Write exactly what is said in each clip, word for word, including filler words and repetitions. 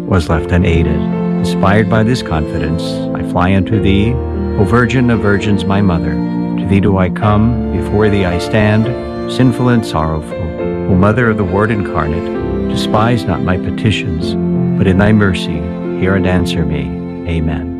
was left unaided. Inspired by this confidence, I fly unto thee, O Virgin of Virgins, my Mother. To thee do I come, before thee I stand, sinful and sorrowful. O Mother of the Word incarnate, despise not my petitions, but in thy mercy hear and answer me. Amen.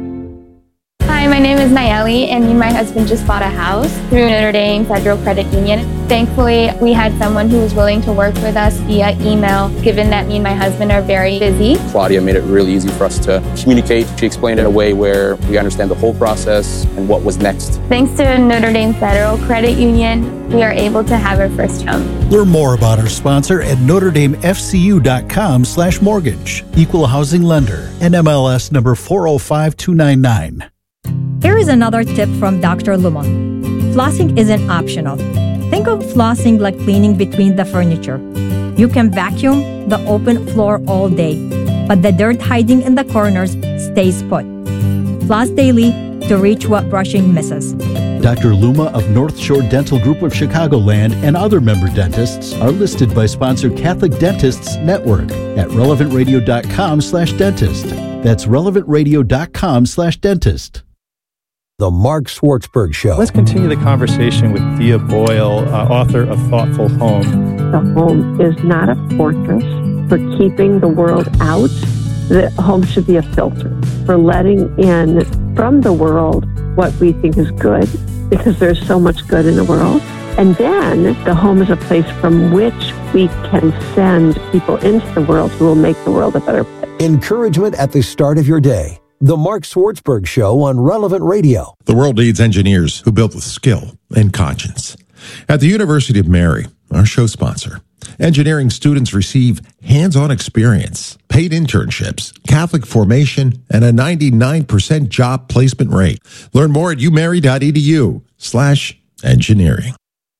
Hi, my name is Nayeli, and me and my husband just bought a house through Notre Dame Federal Credit Union. Thankfully, we had someone who was willing to work with us via email, given that me and my husband are very busy. Claudia made it really easy for us to communicate. She explained it in a way where we understand the whole process and what was next. Thanks to Notre Dame Federal Credit Union, we are able to have our first home. Learn more about our sponsor at notre dame f c u dot com slash mortgage. Equal housing lender. N M L S number four oh five two nine nine. Here is another tip from Doctor Luma. Flossing isn't optional. Think of flossing like cleaning between the furniture. You can vacuum the open floor all day, but the dirt hiding in the corners stays put. Floss daily to reach what brushing misses. Doctor Luma of North Shore Dental Group of Chicagoland and other member dentists are listed by sponsor Catholic Dentists Network at relevant radio dot com slash dentist. That's relevant radio dot com slash dentist. The Mark Schwartzberg Show. Let's continue the conversation with Thea Boyle, uh, author of Thoughtful Home. The home is not a fortress for keeping the world out. The home should be a filter for letting in from the world what we think is good, because there's so much good in the world. And then the home is a place from which we can send people into the world who will make the world a better place. Encouragement at the start of your day. The Mark Schwartzberg Show on Relevant Radio. The world needs engineers who build with skill and conscience. At the University of Mary, our show sponsor, engineering students receive hands-on experience, paid internships, Catholic formation, and a ninety-nine percent job placement rate. Learn more at umary.edu slash engineering.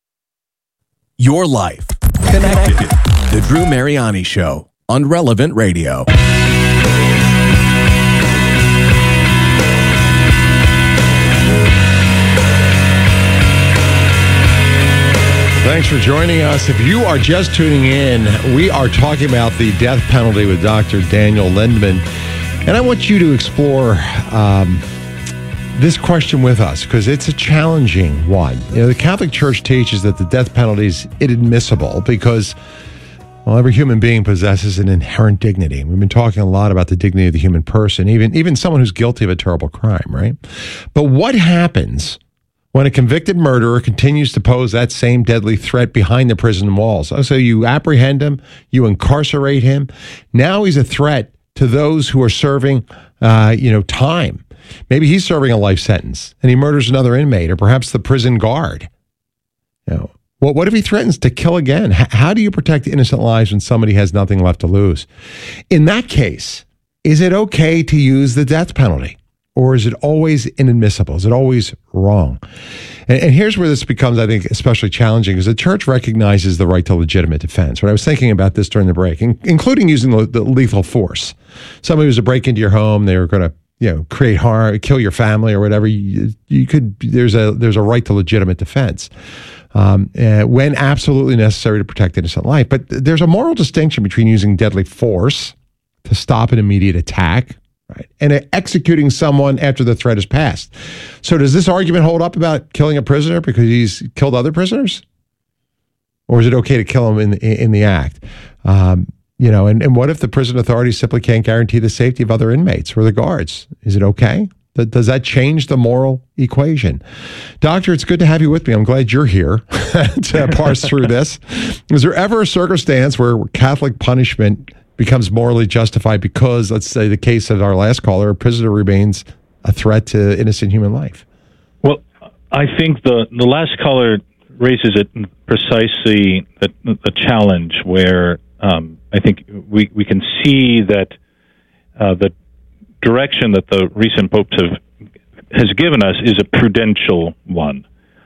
Your life connected. The Drew Mariani Show on Relevant Radio. Thanks for joining us. If you are just tuning in, we are talking about the death penalty with Doctor Daniel Lindemann. And I want you to explore um, this question with us, because it's a challenging one. You know, the Catholic Church teaches that the death penalty is inadmissible because, well, every human being possesses an inherent dignity. We've been talking a lot about the dignity of the human person, even, even someone who's guilty of a terrible crime, right? But what happens when a convicted murderer continues to pose that same deadly threat behind the prison walls? So you apprehend him, you incarcerate him. Now he's a threat to those who are serving, uh, you know, time. Maybe he's serving a life sentence and he murders another inmate, or perhaps the prison guard. You know, well, what if he threatens to kill again? H- how do you protect innocent lives when somebody has nothing left to lose? In that case, is it okay to use the death penalty? Or is it always inadmissible? Is it always wrong? And, and here's where this becomes, I think, especially challenging, because the church recognizes the right to legitimate defense. When I was thinking about this during the break, in, including using the, the lethal force. Somebody was to break into your home, they were going to, you know, create harm, kill your family or whatever. You, you could. There's a there's a right to legitimate defense um, uh, when absolutely necessary to protect innocent life. But there's a moral distinction between using deadly force to stop an immediate attack, right, and executing someone after the threat is passed. So does this argument hold up about killing a prisoner because he's killed other prisoners? Or is it okay to kill him in the, in the act? Um, you know, and, and what if the prison authorities simply can't guarantee the safety of other inmates or the guards? Is it okay? Does that change the moral equation? Doctor, it's good to have you with me. I'm glad you're here to parse through this. Is there ever a circumstance where Catholic punishment becomes morally justified because, let's say, the case of our last caller, a prisoner remains a threat to innocent human life? Well, I think the, the last caller raises it precisely the, the challenge where um, I think we, we can see that uh, the direction that the recent popes have has given us is a prudential one.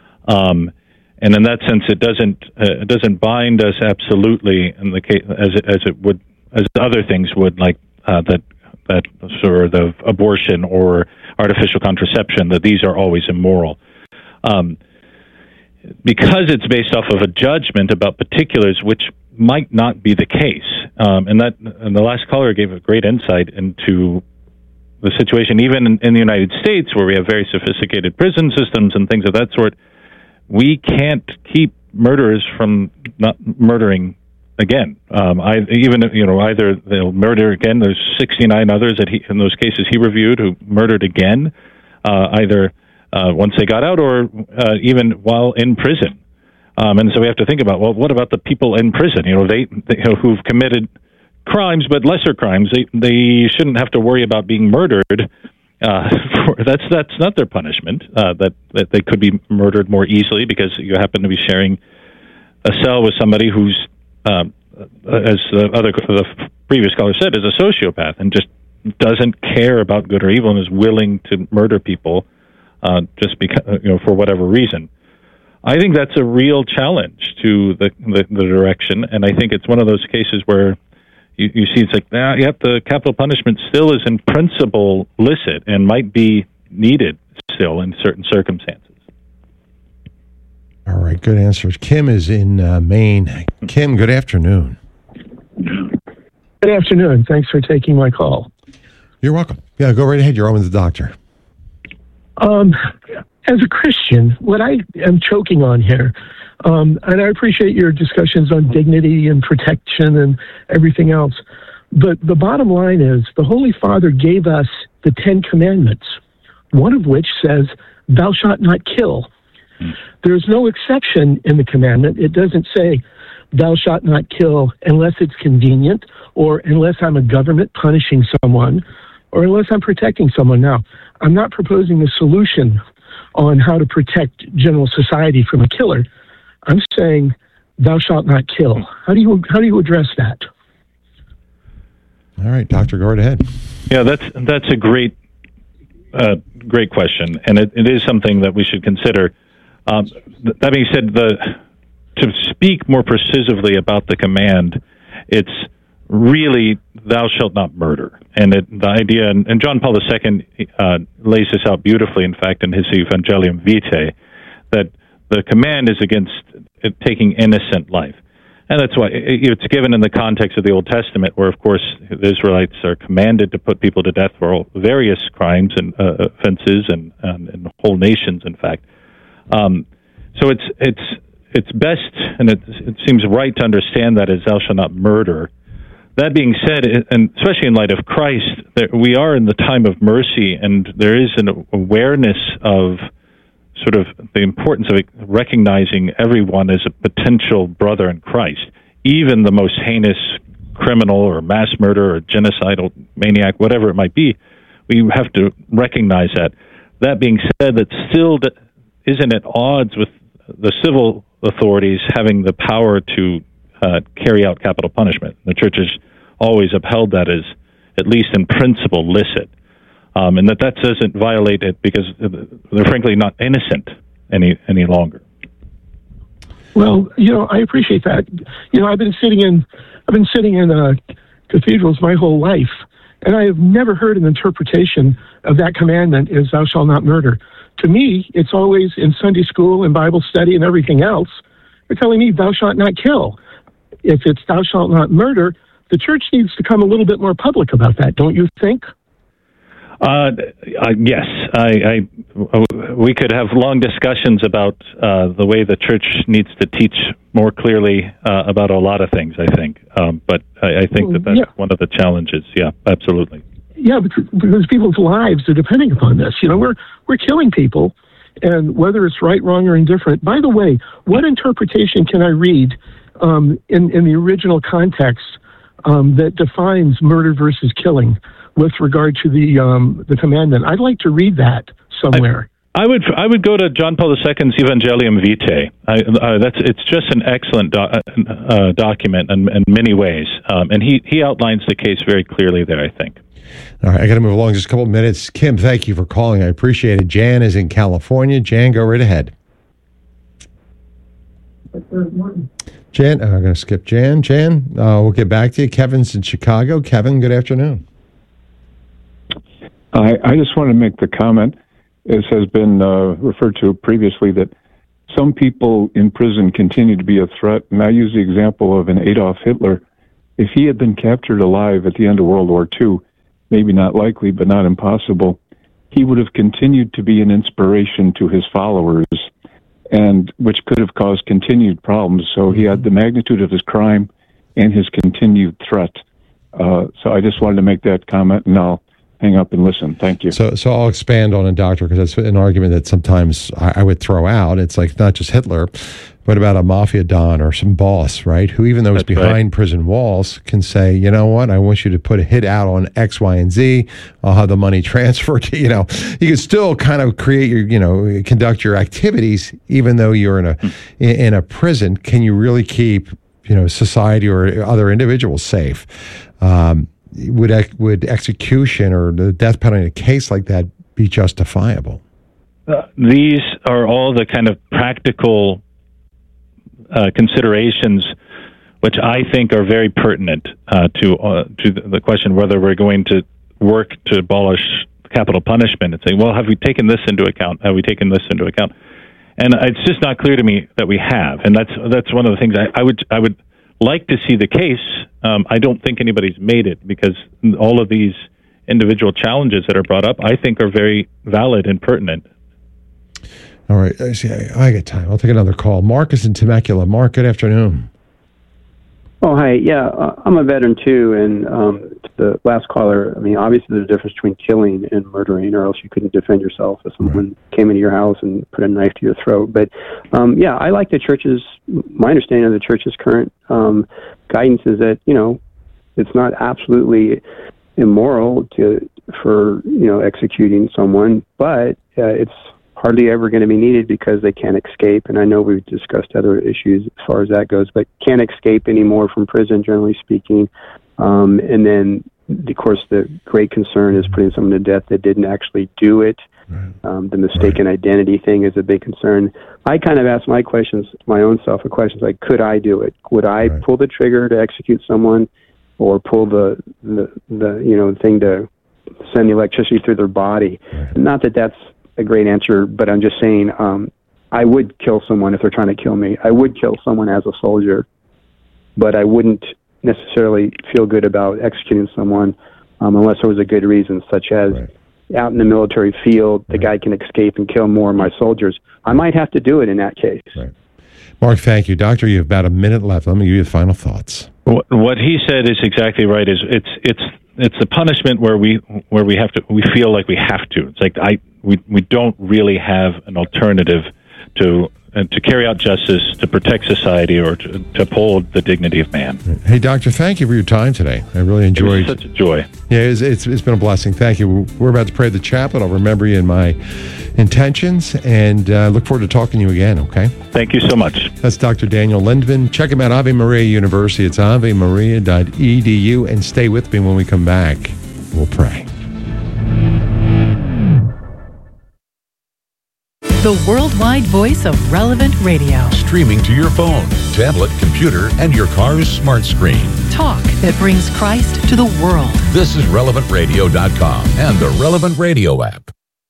Um, and in that sense, it doesn't uh, it doesn't bind us absolutely in the case as it, as it would as other things would, like uh, that that sort of abortion or artificial contraception, that these are always immoral. Um, because it's based off of a judgment about particulars, which might not be the case. Um, and that, and the last caller gave a great insight into the situation, even in, in the United States, where we have very sophisticated prison systems and things of that sort. We can't keep murderers from not murdering again. Um, I, even you know, either they'll murder again. There's sixty-nine others that he, in those cases he reviewed, who murdered again, uh, either uh, once they got out or uh, even while in prison. Um, and so we have to think about, well, what about the people in prison? You know, they, they you know, who've committed crimes, but lesser crimes. They they shouldn't have to worry about being murdered. Uh, for, that's that's not their punishment. Uh, that that they could be murdered more easily because you happen to be sharing a cell with somebody who's, um, as the other the previous caller said, is a sociopath and just doesn't care about good or evil and is willing to murder people uh, just because, you know, for whatever reason. I think that's a real challenge to the, the the direction, and I think it's one of those cases where you, you see it's like, nah, yep, the capital punishment still is in principle licit and might be needed still in certain circumstances. All right, good answers. Kim is in uh, Maine. Kim, good afternoon. Good afternoon. Thanks for taking my call. You're welcome. Yeah, go right ahead. You're on with the doctor. Um, as a Christian, what I am choking on here, um, and I appreciate your discussions on dignity and protection and everything else, but the bottom line is the Holy Father gave us the Ten Commandments, one of which says, thou shalt not kill. There's no exception in the commandment. It doesn't say, thou shalt not kill unless it's convenient, or unless I'm a government punishing someone, or unless I'm protecting someone. Now, I'm not proposing a solution on how to protect general society from a killer. I'm saying, thou shalt not kill. How do you how do you address that? All right, Doctor, go right ahead. Yeah, that's that's a great uh, great question, and it, it is something that we should consider. Um, th- that being said, the to speak more precisely about the command, it's really thou shalt not murder. And it, the idea, and, and John Paul the Second uh, lays this out beautifully, in fact, in his Evangelium Vitae, that the command is against taking innocent life. And that's why it's given in the context of the Old Testament, where, of course, the Israelites are commanded to put people to death for all various crimes and uh, offenses and, and, and whole nations, in fact. Um, so it's it's it's best, and it, it seems right to understand that as thou shalt not murder. That being said, and especially in light of Christ, that we are in the time of mercy, and there is an awareness of sort of the importance of recognizing everyone as a potential brother in Christ, even the most heinous criminal or mass murderer or genocidal maniac, whatever it might be. We have to recognize that. That being said, that still isn't at odds with the civil authorities having the power to uh, carry out capital punishment. The Church has always upheld that as, at least in principle, licit. Um, and that that doesn't violate it because they're frankly not innocent any any longer. Well, you know, I appreciate that. You know, I've been sitting in I've been sitting in uh, cathedrals my whole life, and I have never heard an interpretation of that commandment as "Thou shalt not murder." To me, it's always in Sunday school and Bible study and everything else. They're telling me, "Thou shalt not kill." If it's "Thou shalt not murder," the Church needs to come a little bit more public about that, don't you think? Uh, uh, yes, I, I, we could have long discussions about uh, the way the Church needs to teach more clearly uh, about a lot of things, I think. Um, but I, I think that that's yeah. one of the challenges. Yeah, absolutely. Yeah, because, because people's lives are depending upon this. You know, we're we're killing people, and whether it's right, wrong, or indifferent. By the way, what interpretation can I read um, in, in the original context um, that defines murder versus killing with regard to the um, the commandment? I'd like to read that somewhere. I, I would I would go to John Paul the Second's Evangelium Vitae. I, uh, that's it's just an excellent do, uh, document in, in many ways, um, and he he outlines the case very clearly there, I think. All right, I got to move along just a couple of minutes. Kim, thank you for calling. I appreciate it. Jan is in California. Jan, go right ahead. Jan, uh, I'm going to skip Jan. Jan, uh, we'll get back to you. Kevin's in Chicago. Kevin, good afternoon. I, I just want to make the comment, as has been uh, referred to previously, that some people in prison continue to be a threat. And I use the example of an Adolf Hitler. If he had been captured alive at the end of World War Two, maybe not likely, but not impossible, he would have continued to be an inspiration to his followers, and which could have caused continued problems. So he had the magnitude of his crime and his continued threat. Uh, so I just wanted to make that comment, and I'll hang up and listen. Thank you. So, so I'll expand on it, Doctor, because that's an argument that sometimes I, I would throw out. It's like not just Hitler, but about a mafia don or some boss, right? Who, even though he's behind right. prison walls, can say, you know what? I want you to put a hit out on X, Y, and Z. I'll have the money transferred to, you know, you can still kind of create your, you know, conduct your activities, even though you're in a, mm. in, in a prison. Can you really keep, you know, society or other individuals safe? Um, would, would execution or the death penalty in a case like that be justifiable? Uh, these are all the kind of practical Uh, considerations, which I think are very pertinent uh, to uh, to the question whether we're going to work to abolish capital punishment, and say, well, have we taken this into account? Have we taken this into account? And it's just not clear to me that we have. And that's that's one of the things I, I would I would like to see the case. Um, I don't think anybody's made it, because all of these individual challenges that are brought up, I think, are very valid and pertinent. All right, I see. I, I got time. I'll take another call. Mark is in Temecula. Mark, good afternoon. Oh, hi. Yeah, uh, I'm a veteran too, and um, the last caller, I mean, obviously there's a difference between killing and murdering, or else you couldn't defend yourself if someone right. came into your house and put a knife to your throat. But, um, yeah, I like the church's, my understanding of the church's current um, guidance is that, you know, it's not absolutely immoral to for, you know, executing someone, but uh, it's hardly ever going to be needed because they can't escape. And I know we've discussed other issues as far as that goes, but can't escape anymore from prison, generally speaking. Um, and then, of course, the great concern is putting someone to death that didn't actually do it. Right. Um, the mistaken right. identity thing is a big concern. I kind of ask my questions, my own self, a questions like, could I do it? Would I right. pull the trigger to execute someone, or pull the, the, the you know, thing to send the electricity through their body? Right. Not that that's a great answer, but I'm just saying um, I would kill someone if they're trying to kill me. I would kill someone as a soldier, but I wouldn't necessarily feel good about executing someone um, unless there was a good reason, such as right. out in the military field, the right. guy can escape and kill more of my soldiers. I might have to do it in that case. Right. Mark, thank you. Doctor, you have about a minute left. Let me give you the final thoughts. What he said is exactly right. Is it's it's it's a punishment where we where we have to we feel like we have to. It's like I we we don't really have an alternative to uh, to carry out justice, to protect society, or to, to uphold the dignity of man. Hey, Doctor, thank you for your time today. I really enjoyed. It was such a joy. Yeah, it's, it's it's been a blessing. Thank you. We're about to pray the chaplet. I'll remember you in my intentions, and uh, look forward to talking to you again. Okay. Thank you so much. That's Doctor Daniel Lindman. Check him out, Ave Maria University. It's ave maria dot e d u, and stay with me when we come back. We'll pray. The worldwide voice of Relevant Radio. Streaming to your phone, tablet, computer, and your car's smart screen. Talk that brings Christ to the world. This is relevant radio dot com and the Relevant Radio app.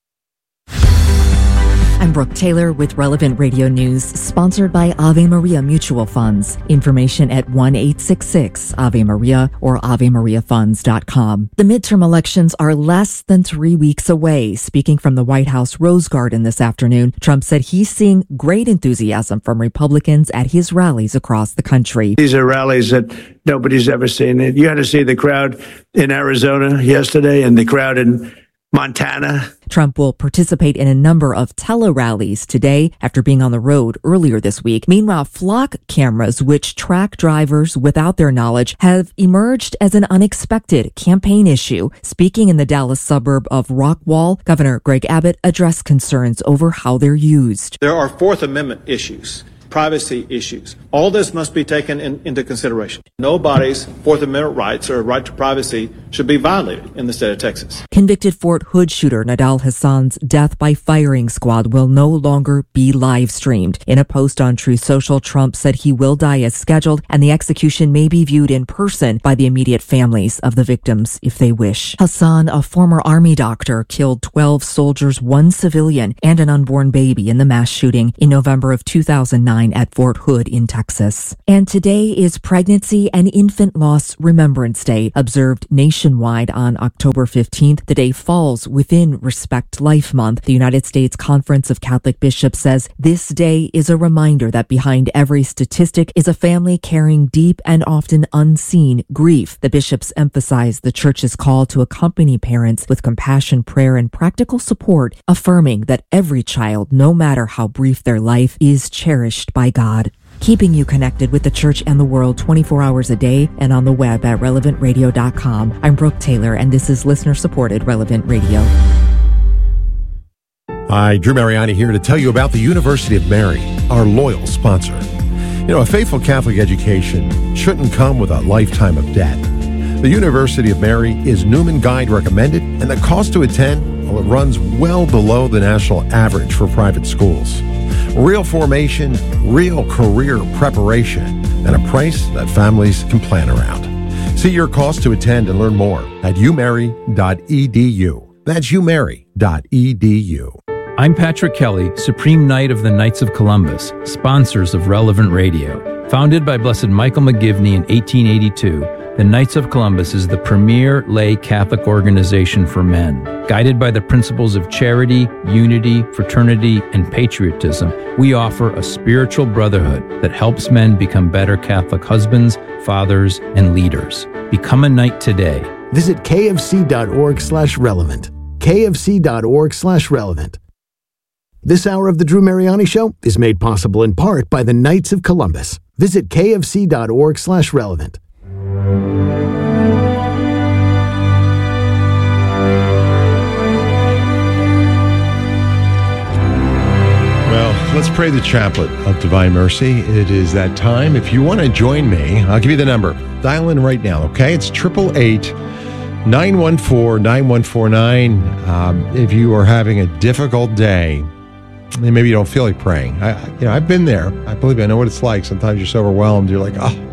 I'm Brooke Taylor with Relevant Radio News, sponsored by Ave Maria Mutual Funds. Information at one eight six six Ave Maria or ave maria funds dot com. The midterm elections are less than three weeks away. Speaking from the White House Rose Garden this afternoon, Trump said he's seeing great enthusiasm from Republicans at his rallies across the country. These are rallies that nobody's ever seen. You had to see the crowd in Arizona yesterday and the crowd in Montana. Trump will participate in a number of tele-rallies today after being on the road earlier this week. Meanwhile, flock cameras, which track drivers without their knowledge, have emerged as an unexpected campaign issue. Speaking in the Dallas suburb of Rockwall, Governor Greg Abbott addressed concerns over how they're used. There are Fourth Amendment issues privacy issues. All this must be taken in, into consideration. Nobody's Fourth Amendment rights or right to privacy should be violated in the state of Texas. Convicted Fort Hood shooter Nadal Hassan's death by firing squad will no longer be live streamed. In a post on Truth Social, Trump said he will die as scheduled, and the execution may be viewed in person by the immediate families of the victims if they wish. Hassan, a former Army doctor, killed twelve soldiers, one civilian, and an unborn baby in the mass shooting in November of two thousand nine at Fort Hood in Texas. And today is Pregnancy and Infant Loss Remembrance Day, observed nationwide on October fifteenth. The day falls within Respect Life Month. The United States Conference of Catholic Bishops says this day is a reminder that behind every statistic is a family carrying deep and often unseen grief. The bishops emphasize the Church's call to accompany parents with compassion, prayer, and practical support, affirming that every child, no matter how brief their life, is cherished by God. Keeping you connected with the Church and the world twenty-four hours a day and on the web at relevant radio dot com. I'm Brooke Taylor, and this is listener-supported Relevant Radio. Hi, Drew Mariani here to tell you about the University of Mary, our loyal sponsor. You know, a faithful Catholic education shouldn't come with a lifetime of debt. The University of Mary is Newman Guide recommended, and the cost to attend, well, it runs well below the national average for private schools. Real formation, real career preparation, and a price that families can plan around. See your cost to attend and learn more at u mary dot e d u. That's u mary dot e d u. I'm Patrick Kelly, Supreme Knight of the Knights of Columbus, sponsors of Relevant Radio. Founded by Blessed Michael McGivney in eighteen eighty-two, the Knights of Columbus is the premier lay Catholic organization for men. Guided by the principles of charity, unity, fraternity, and patriotism, we offer a spiritual brotherhood that helps men become better Catholic husbands, fathers, and leaders. Become a knight today. Visit kfc.org slash relevant. kfc.org slash relevant. This hour of the Drew Mariani Show is made possible in part by the Knights of Columbus. Visit kfc.org slash relevant. Well, let's pray the chaplet of Divine Mercy. It is that time. If you want to join me, I'll give you the number. Dial in right now, okay? It's eight eight eight, nine one four, nine one four nine. Um, if you are having a difficult day, and maybe you don't feel like praying. I, you know, I've been there. I believe I know what it's like. Sometimes you're so overwhelmed. You're like, oh,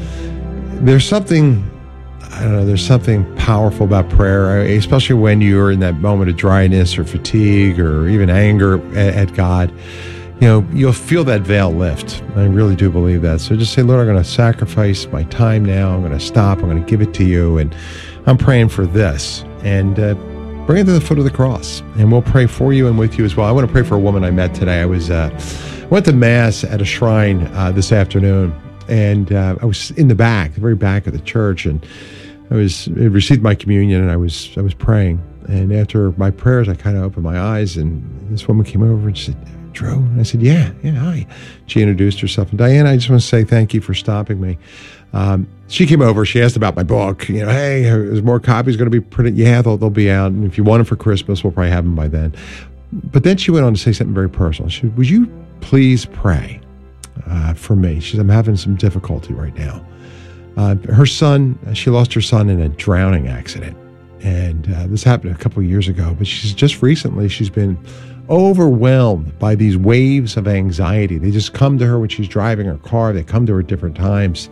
there's something, I don't know, there's something powerful about prayer, especially when you're in that moment of dryness or fatigue or even anger at, at God. You know, you'll feel that veil lift. I really do believe that. So just say, Lord, I'm going to sacrifice my time now. I'm going to stop. I'm going to give it to you. And I'm praying for this. And, uh, bring it to the foot of the cross, and we'll pray for you and with you as well. I want to pray for a woman I met today. I was uh, went to Mass at a shrine uh, this afternoon, and uh, I was in the back, the very back of the church, and I was I received my communion, and I was I was praying. And after my prayers, I kind of opened my eyes, and this woman came over and she said, Drew? And I said, yeah, yeah, hi. She introduced herself. And Diana, I just want to say thank you for stopping me. Um, she came over. She asked about my book. You know, hey, there's more copies going to be printed. Yeah, they'll, they'll be out. And if you want them for Christmas, we'll probably have them by then. But then she went on to say something very personal. She said, would you please pray uh, for me? She said, I'm having some difficulty right now. Uh, her son, she lost her son in a drowning accident. And uh, this happened a couple of years ago. But she's just recently, she's been overwhelmed by these waves of anxiety. They just come to her when she's driving her car. They come to her at different times.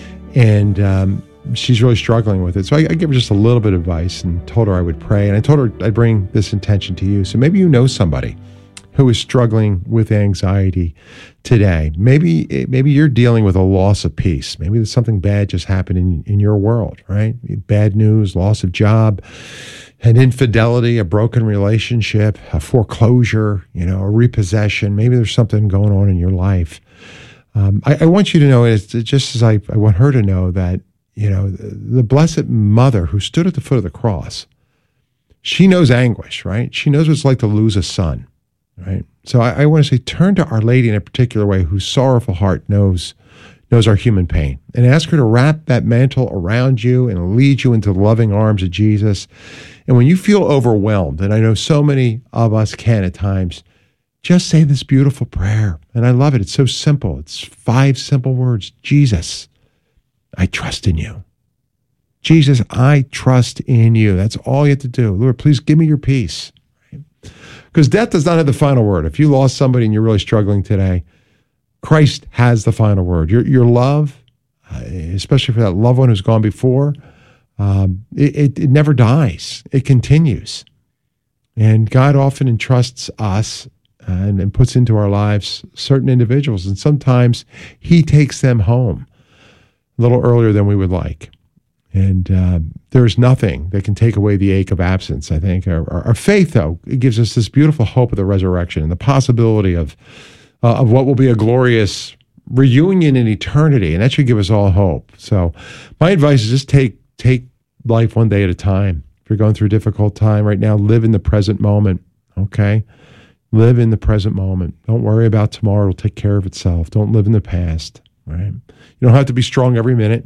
And um, she's really struggling with it. So I, I gave her just a little bit of advice and told her I would pray. And I told her I'd bring this intention to you. So maybe you know somebody who is struggling with anxiety today. Maybe maybe you're dealing with a loss of peace. Maybe there's something bad just happened in, in your world, right? Bad news, loss of job, an infidelity, a broken relationship, a foreclosure, you know, a repossession. Maybe there's something going on in your life. Um, I, I want you to know, it's just as I, I want her to know that, you know, the, the Blessed Mother who stood at the foot of the cross, she knows anguish, right? She knows what it's like to lose a son, right? So I, I want to say, turn to Our Lady in a particular way, whose sorrowful heart knows knows our human pain, and ask her to wrap that mantle around you and lead you into the loving arms of Jesus. And when you feel overwhelmed, and I know so many of us can at times, just say this beautiful prayer. And I love it. It's so simple. It's five simple words. Jesus, I trust in you. Jesus, I trust in you. That's all you have to do. Lord, please give me your peace. Because death does not have the final word. If you lost somebody and you're really struggling today, Christ has the final word. Your your love, uh, especially for that loved one who's gone before, um, it, it, it never dies. It continues. And God often entrusts us and, and puts into our lives certain individuals. And sometimes he takes them home a little earlier than we would like. And uh, there's nothing that can take away the ache of absence, I think. Our, our, our faith, though, it gives us this beautiful hope of the resurrection and the possibility of uh, of what will be a glorious reunion in eternity. And that should give us all hope. So my advice is just take take life one day at a time. If you're going through a difficult time right now, live in the present moment, okay? Live in the present moment. Don't worry about tomorrow. It'll take care of itself. Don't live in the past, right? You don't have to be strong every minute.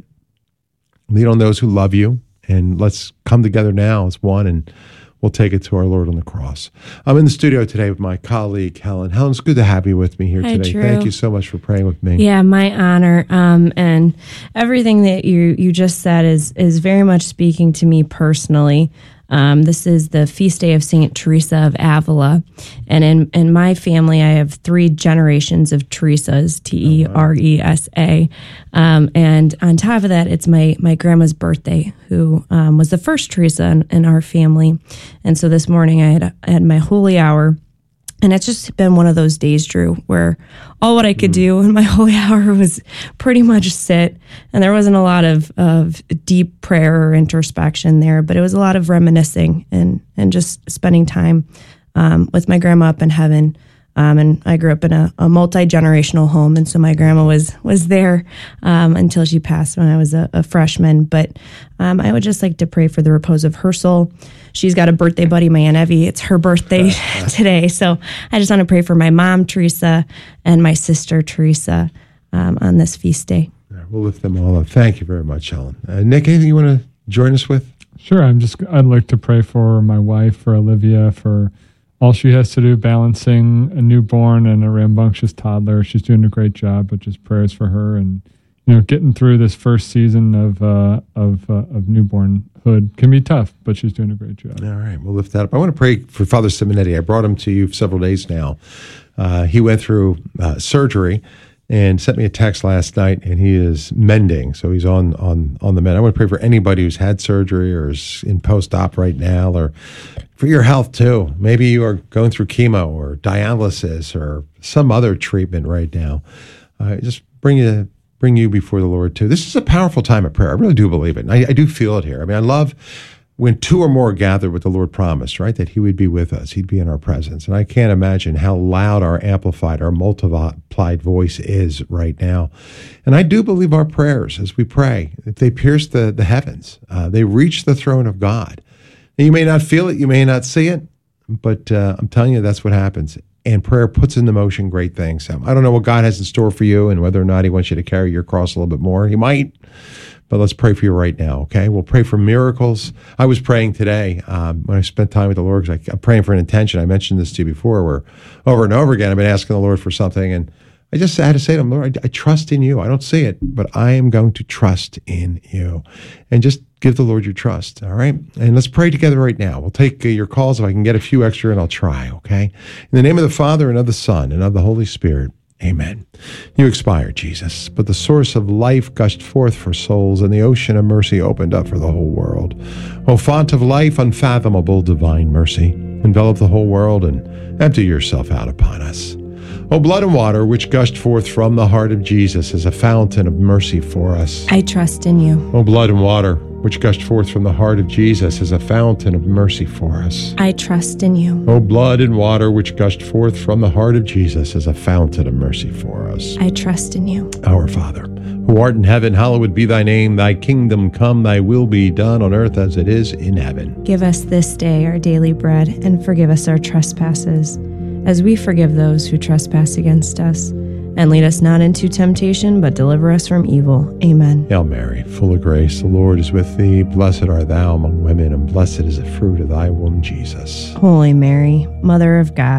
Lean on those who love you, and let's come together now as one, and we'll take it to our Lord on the cross. I'm in the studio today with my colleague, Helen. Helen, it's good to have you with me here Hi, today. Drew. Thank you so much for praying with me. Yeah, my honor. Um, and everything that you, you just said is, is very much speaking to me personally. Um, this is the feast day of Saint Teresa of Avila. And in, in my family, I have three generations of Teresas, T E R E S A. Um, and on top of that, it's my, my grandma's birthday, who um, was the first Teresa in, in our family. And so this morning I had, I had my holy hour. And it's just been one of those days, Drew, where all what I could do in my holy hour was pretty much sit. And there wasn't a lot of, of deep prayer or introspection there, but it was a lot of reminiscing and, and just spending time um, with my grandma up in heaven. Um, and I grew up in a, a multi-generational home, and so my grandma was was there um, until she passed when I was a, a freshman. But um, I would just like to pray for the repose of her soul. She's got a birthday buddy, my Aunt Evie. It's her birthday today, so I just want to pray for my mom, Teresa, and my sister, Teresa, um, on this feast day. Yeah, we'll lift them all up. Thank you very much, Helen. Uh, Nick, anything you want to join us with? Sure. I'm just. I'd like to pray for my wife, for Olivia, for all she has to do balancing a newborn and a rambunctious toddler. She's doing a great job, but just prayers for her and, you know, getting through this first season of uh, of uh, of newbornhood can be tough, but she's doing a great job. All right, we'll lift that up. I want to pray for Father Simonetti. I brought him to you several days now. Uh, he went through uh, surgery and sent me a text last night, and he is mending, so he's on on on the mend. I want to pray for anybody who's had surgery or is in post-op right now, or for your health too. Maybe you are going through chemo or dialysis or some other treatment right now. Uh, just bring you bring you before the Lord too. This is a powerful time of prayer. I really do believe it. And I, I do feel it here. I mean, I love when two or more gathered what the Lord promised, right? That he would be with us. He'd be in our presence. And I can't imagine how loud our amplified, our multiplied voice is right now. And I do believe our prayers as we pray, if they pierce the, the heavens, uh, they reach the throne of God. And you may not feel it, you may not see it, but uh, I'm telling you, that's what happens. And prayer puts into motion great things. So I don't know what God has in store for you and whether or not he wants you to carry your cross a little bit more. He might. But let's pray for you right now, okay? We'll pray for miracles. I was praying today um, when I spent time with the Lord, because I'm praying for an intention. I mentioned this to you before, where over and over again I've been asking the Lord for something, and I just had to say to him, Lord, I, I trust in you. I don't see it, but I am going to trust in you. And just give the Lord your trust, all right? And let's pray together right now. We'll take uh, your calls. If I can get a few extra, and I'll try, okay? In the name of the Father, and of the Son, and of the Holy Spirit, amen. You expired, Jesus, but the source of life gushed forth for souls, and the ocean of mercy opened up for the whole world. O font of life, unfathomable divine mercy, envelop the whole world and empty yourself out upon us. O blood and water, which gushed forth from the heart of Jesus as a fountain of mercy for us. I trust in you. O blood and water, which gushed forth from the heart of Jesus as a fountain of mercy for us. I trust in you. O blood and water, which gushed forth from the heart of Jesus as a fountain of mercy for us. I trust in you. Our Father, who art in heaven, hallowed be thy name. Thy kingdom come, thy will be done on earth as it is in heaven. Give us this day our daily bread, and forgive us our trespasses, as we forgive those who trespass against us. And lead us not into temptation, but deliver us from evil. Amen. Hail Mary, full of grace, the Lord is with thee. Blessed art thou among women, and blessed is the fruit of thy womb, Jesus. Holy Mary, Mother of God,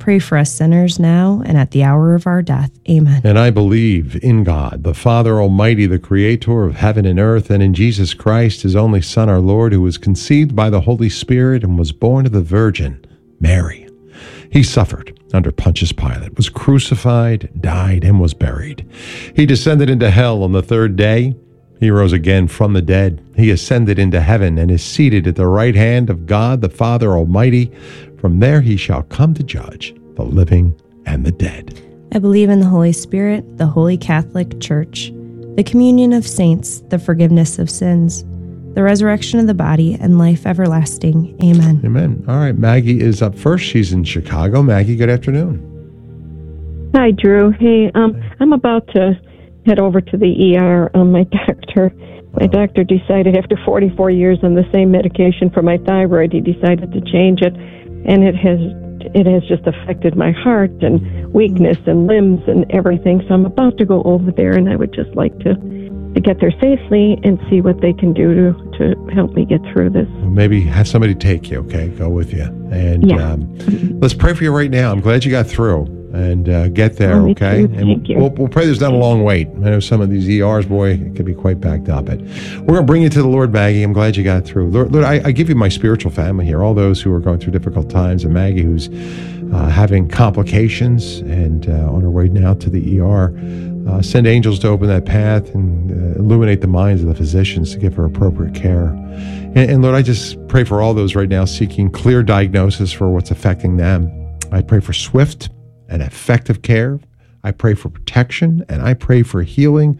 Pray for us sinners now and at the hour of our death. Amen. And I believe in God, the Father Almighty, the creator of heaven and earth, and in Jesus Christ, his only Son, our Lord, who was conceived by the Holy Spirit and was born of the Virgin Mary. He suffered under Pontius Pilate, was crucified, died, and was buried. He descended into hell on the third day. He rose again from the dead. He ascended into heaven and is seated at the right hand of God, the Father Almighty. From there he shall come to judge the living and the dead. I believe in the Holy Spirit, the Holy Catholic Church, the communion of saints, the forgiveness of sins, the resurrection of the body, and life everlasting. Amen. Amen. All right, Maggie is up first. She's in Chicago. Maggie, good afternoon. Hi, Drew. Hey, um, I'm about to head over to the E R. Um, my doctor, my doctor decided after forty-four years on the same medication for my thyroid, he decided to change it, and it has it has just affected my heart and weakness and limbs and everything. So I'm about to go over there, and I would just like to, to get there safely and see what they can do to, to help me get through this. Well, maybe have somebody take you, okay? Go with you. And Yeah. um, let's pray for you right now. I'm glad you got through and uh, get there, Oh, me okay? too. And Thank you. We'll, we'll pray there's not a long wait. I know some of these E Rs, boy, it could be quite backed up. But we're going to bring you to the Lord, Maggie. I'm glad you got through. Lord, Lord I, I give you my spiritual family here, all those who are going through difficult times, and Maggie, who's uh, having complications and uh, on her way now to the E R. Uh, send angels to open that path and uh, illuminate the minds of the physicians to give her appropriate care. And, and Lord, I just pray for all those right now seeking clear diagnosis for what's affecting them. I pray for swift and effective care. I pray for protection, and I pray for healing.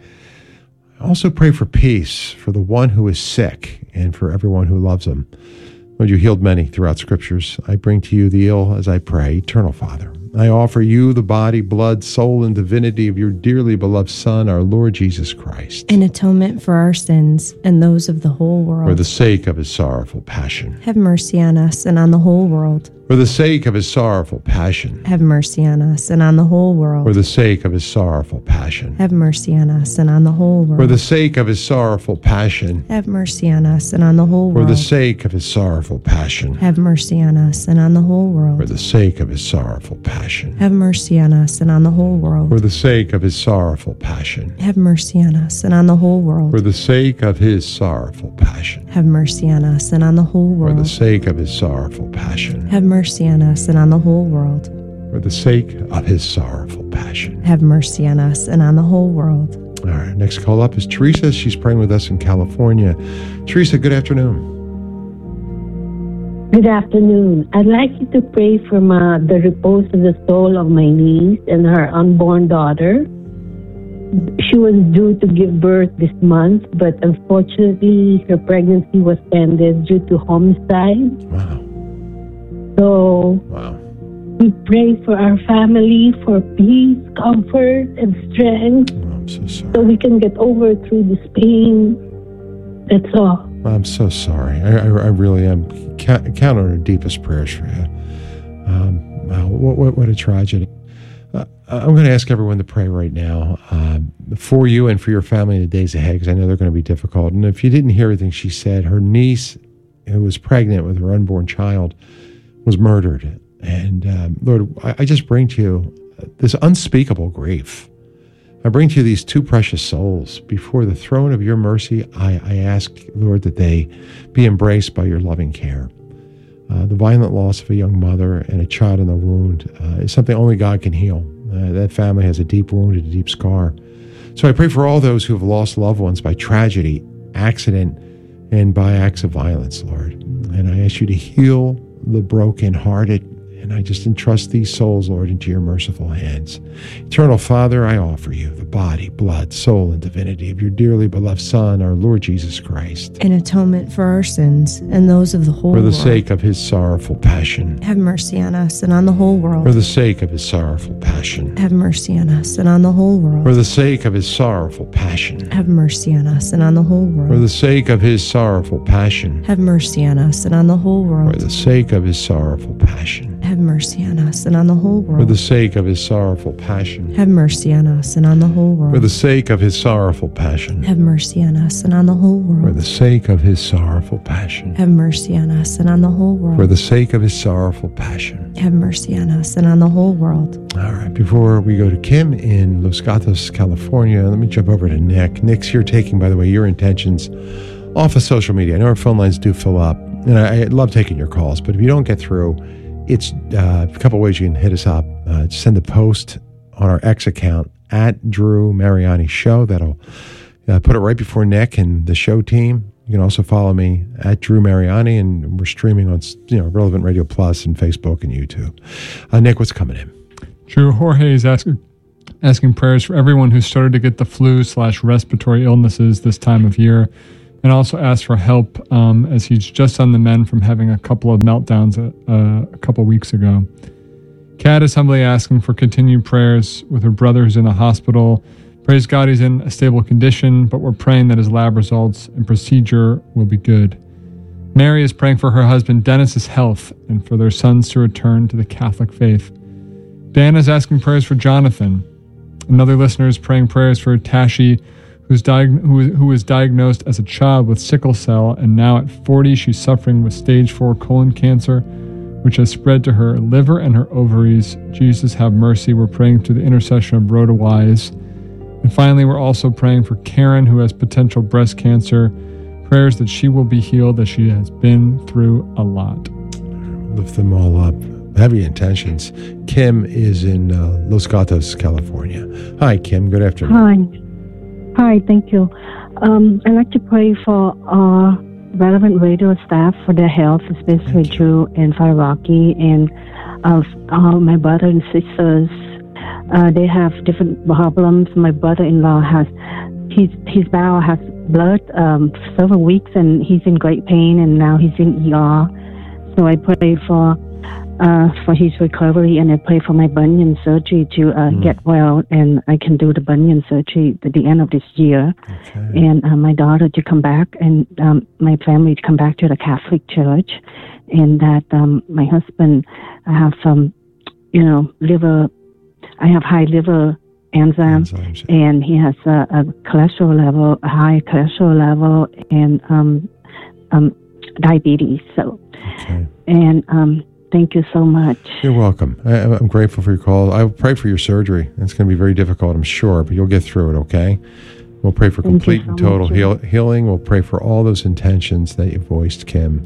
I also pray for peace for the one who is sick and for everyone who loves him. Lord, you healed many throughout scriptures. I bring to you the ill as I pray. Eternal Father, I offer you the body, blood, soul, and divinity of your dearly beloved Son, our Lord Jesus Christ, in atonement for our sins and those of the whole world. for the sake of his sorrowful passion. Have mercy on us and on the whole world. For the sake of his sorrowful passion. Have mercy on us and on the whole world. For the sake of his sorrowful passion. Have mercy on us and on the whole world. For the sake of his sorrowful passion. Have mercy on us and on the whole For world. the sake of his sorrowful passion. Have mercy on us and on the whole world. For the sake of his sorrowful passion. Have mercy on us and on the whole world. For the sake of his sorrowful passion. Have mercy on us and on the whole world. For the sake of his sorrowful passion. Have mercy on us and on the whole For the world. sake of his sorrowful passion. Have mercy on us and on the whole world. For the sake of his sorrowful passion. Have mercy on us and on the whole world. All right, next call up is Teresa. She's praying with us in California. Teresa, good afternoon. Good afternoon. I'd like you to pray for my, the repose of the soul of my niece and her unborn daughter. She was due to give birth this month, but unfortunately her pregnancy was ended due to homicide. Wow. So wow. we pray for our family for peace, comfort, and strength. Oh, I'm so sorry. So we can get over through this pain. That's all. I'm so sorry. I, I, I really am. Count, count on our deepest prayers for you. Um, wow, what, what, what a tragedy. Uh, I'm going to ask everyone to pray right now um, for you and for your family in the days ahead, because I know they're going to be difficult. And if you didn't hear everything she said, her niece, who was pregnant with her unborn child, was murdered. And um, Lord, I, I just bring to you this unspeakable grief. I bring to you these two precious souls before the throne of your mercy. I, I ask, Lord, that they be embraced by your loving care. Uh, the violent loss of a young mother and a child in the wound uh, is something only God can heal. Uh, that family has a deep wound and a deep scar. So I pray for all those who have lost loved ones by tragedy, accident, and by acts of violence, Lord. And I ask you to heal the brokenhearted. And I just entrust these souls, Lord, into your merciful hands. Eternal Father, I offer you the body, blood, soul, and divinity of your dearly beloved Son, our Lord Jesus Christ, In atonement for our sins and those of the whole for the world. sake of his sorrowful passion. Have mercy on us and on the whole world. For the sake of his sorrowful passion. Have mercy on us and on the whole world. For the sake of his sorrowful passion. Have mercy on us and on the whole world. For the sake of his sorrowful passion. Have mercy on us and on the whole For world. the sake of his sorrowful passion. Have Have mercy on us and on the whole world. For the sake of his sorrowful passion. Have mercy on us and on the whole world. For the sake of his sorrowful passion. Have mercy on us and on the whole world. For the sake of his sorrowful passion. Have mercy on us and on the whole world. For the sake of his sorrowful passion. Have mercy on us and on the whole world. All right, before we go to Kim in Los Gatos, California, let me jump over to Nick. Nick's here taking, by the way, your intentions off of social media. I know our phone lines do fill up, and I, I love taking your calls, but if you don't get through, it's uh, a couple ways you can hit us up. Uh, send a post on our X account at Drew Mariani Show. That'll uh, put it right before Nick and the show team. You can also follow me at Drew Mariani, and we're streaming on you know Relevant Radio Plus and Facebook and YouTube. Uh, Nick, what's coming in? Drew, Jorge is asking asking prayers for everyone who started to get the flu slash respiratory illnesses this time of year, and also asked for help um, as he's just on the mend from having a couple of meltdowns a, uh, a couple weeks ago. Kat is humbly asking for continued prayers with her brother who's in the hospital. Praise God he's in a stable condition, but we're praying that his lab results and procedure will be good. Mary is praying for her husband Dennis's health and for their sons to return to the Catholic faith. Dan is asking prayers for Jonathan. Another listener is praying prayers for Tashi, who's diag- who, who was diagnosed as a child with sickle cell, and now at forty she's suffering with stage four colon cancer, which has spread to her liver and her ovaries. Jesus, have mercy. We're praying through the intercession of Rhoda Wise. And finally, we're also praying for Karen, who has potential breast cancer. Prayers that she will be healed, as she has been through a lot. Lift them all up. Heavy intentions. Kim is in uh, Los Gatos, California. Hi, Kim. Good afternoon. Hi. Hi, thank you. Um, I'd like to pray for our Relevant Radio staff for their health, especially Drew and Father Rocky, and uh, uh, my brother and sisters. Uh, they have different problems. My brother-in-law has, his, his bowel has blood um, for several weeks, and he's in great pain, and now he's in E R. So I pray for uh, for his recovery, and I pray for my bunion surgery to uh, mm. get well, and I can do the bunion surgery at the end of this year. Okay. And uh, my daughter to come back, and um, my family to come back to the Catholic Church, and that um, my husband have some, you know, liver. I have high liver enzymes, enzymes yeah. and he has a, a cholesterol level, a high cholesterol level, and um, um, diabetes. So, okay. and um. Thank you so much. You're welcome. I, I'm grateful for your call. I will pray for your surgery. It's going to be very difficult, I'm sure, but you'll get through it, okay? We'll pray for Thank complete so and total heal, healing. We'll pray for all those intentions that you voiced, Kim.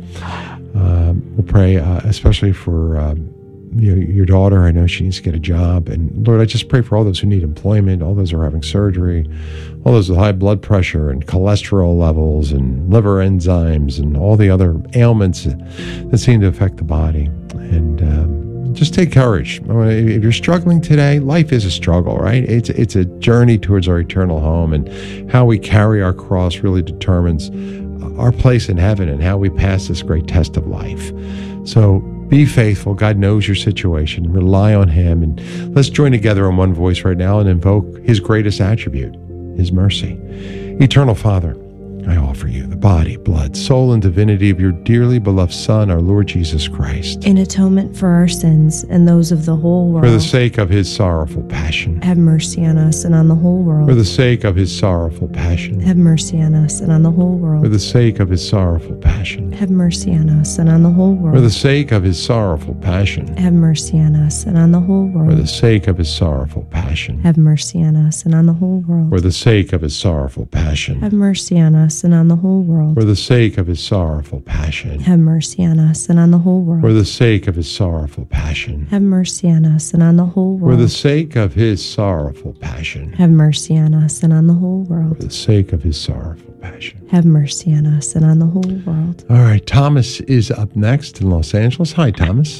Um, we'll pray uh, especially for um, your, your daughter. I know she needs to get a job. And Lord, I just pray for all those who need employment, all those who are having surgery, all those with high blood pressure and cholesterol levels and liver enzymes and all the other ailments that seem to affect the body. And um, just take courage. If you're struggling today, life is a struggle, right? It's it's a journey towards our eternal home, and how we carry our cross really determines our place in heaven and how we pass this great test of life. So be faithful. God knows your situation. Rely on Him, and let's join together in one voice right now and invoke His greatest attribute, His mercy. Eternal Father, I offer you the body, blood, soul, and divinity of your dearly beloved Son, our Lord Jesus Christ, in atonement for our sins and those of the whole world. For the sake of his sorrowful passion. Have mercy on us and on the whole world. For the sake of his sorrowful passion. Have mercy on us and on the whole world. For the sake of his sorrowful passion. Have mercy on us and on the whole world. For the sake of his sorrowful passion. Have mercy on us and on the whole world. For the sake of his sorrowful passion. Have mercy on us and on the whole world. For the sake of his sorrowful passion. Have mercy on us and on the whole world. For the sake of his sorrowful passion. Have mercy on us and on the whole world. For the sake of his sorrowful passion. Have mercy on us and on the whole world. For the sake of his sorrowful passion. Have mercy on us and on the whole world. For the sake of his sorrowful passion. Have mercy on us and on the whole world. All right, Thomas is up next in Los Angeles. Hi, Thomas.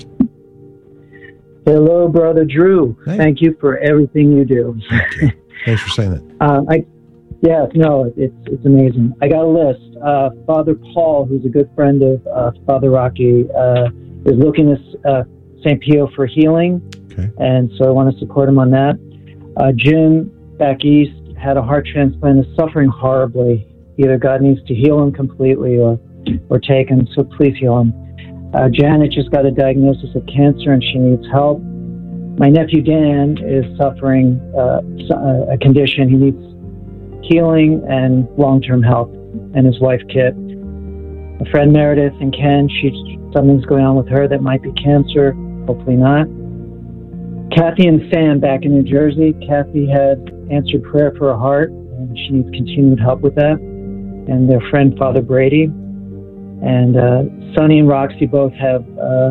Hello, Brother Drew. Hey. Thank you for everything you do. Thank you. Thanks for saying that. Uh, I, yeah, no, it's it's amazing. I got a list. Uh, Father Paul, who's a good friend of uh, Father Rocky, uh, is looking at uh, Saint Pio for healing, okay. and so I want to support him on that. Uh, Jim, back east, had a heart transplant, is suffering horribly. Either God needs to heal him completely or or take him, so please heal him. Uh, Janet just got a diagnosis of cancer and she needs help. My nephew Dan is suffering uh, a condition. He needs healing and long-term help, and his wife Kit. A friend Meredith and Ken, she, something's going on with her that might be cancer, hopefully not. Kathy and Sam back in New Jersey. Kathy had answered prayer for her heart, and she needs continued help with that. And their friend Father Brady. And uh, Sonny and Roxy both have uh,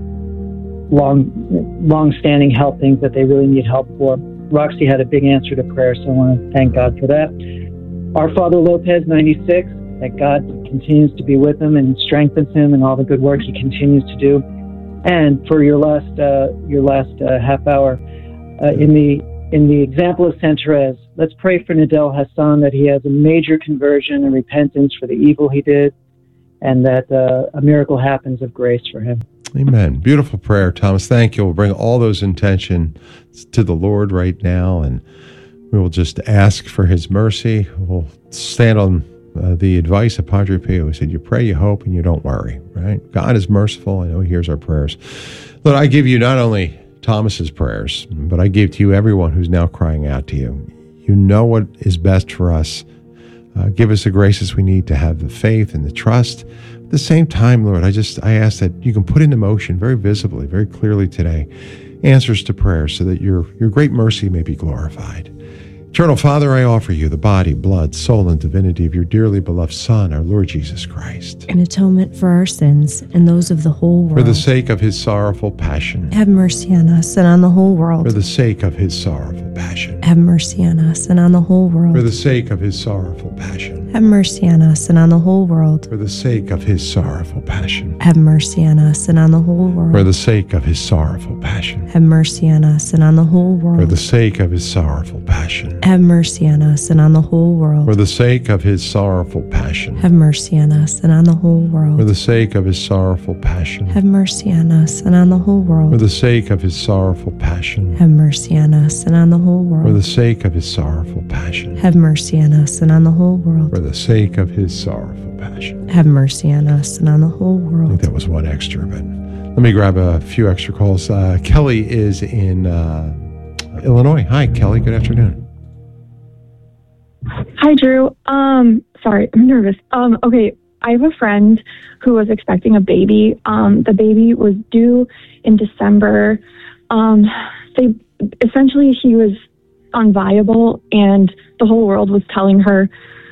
long, long-standing health things that they really need help for. Roxy had a big answer to prayer, so I want to thank God for that. Our Father Lopez, ninety-six, that God continues to be with him and strengthens him and all the good work he continues to do. And for your last, uh, your last uh, half hour, uh, in the in the example of Saint Therese, let's pray for Nadel Hassan that he has a major conversion and repentance for the evil he did, and that uh, a miracle happens of grace for him. Amen. Beautiful prayer, Thomas. Thank you. We'll bring all those intentions to the Lord right now, and we will just ask for his mercy. We'll stand on uh, the advice of Padre Pio. He said, you pray, you hope, and you don't worry, right? God is merciful. I know he hears our prayers. Lord, I give you not only Thomas's prayers, but I give to you everyone who's now crying out to you. You know what is best for us. Uh, give us the graces we need to have the faith and the trust. At the same time, Lord, I just I ask that you can put into motion very visibly, very clearly today, answers to prayer so that your, your great mercy may be glorified. Eternal Father, I offer you the body, blood, soul, and divinity of your dearly beloved Son, our Lord Jesus Christ. An atonement for our sins and those of the whole world. For the sake of his sorrowful passion. Have mercy on us and on the whole world. For the sake of his sorrowful passion. Have mercy on us and on the whole world. For the sake of his sorrowful passion. Have mercy on us and on the whole world. For the sake of his sorrowful passion. Have mercy on us and on the whole world. For the sake of his sorrowful passion. Have mercy on us and on the whole world. For the sake of his sorrowful passion. Have mercy on us and on the whole world. For the sake of his sorrowful passion. Have mercy on us and on the whole world. For the sake of his sorrowful passion. Have mercy on us and on the whole world. For the sake of his sorrowful passion. Have mercy on us and on the whole world. For the sake of his sorrowful passion. Have mercy on us and on the whole world. For the sake of his sorrowful passion. Have mercy on us and on the whole I world. think that was one extra, but let me grab a few extra calls. Uh, Kelly is in uh, Illinois. Hi, Kelly. Good afternoon. Hi, Drew. Um, sorry, I'm nervous. Um, okay, I have a friend who was expecting a baby. Um, the baby was due in December. Um, they essentially he was unviable, and the whole world was telling her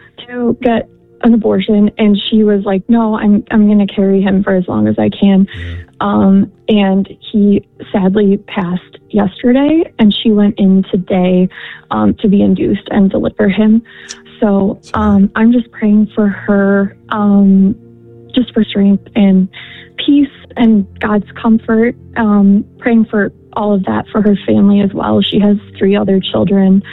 to get an abortion, and she was like, "No, I'm I'm going to carry him for as long as I can." Um, and he sadly passed yesterday, and she went in today um, to be induced and deliver him. So um, I'm just praying for her, um, just for strength and peace and God's comfort. Um, praying for all of that for her family as well. She has three other children,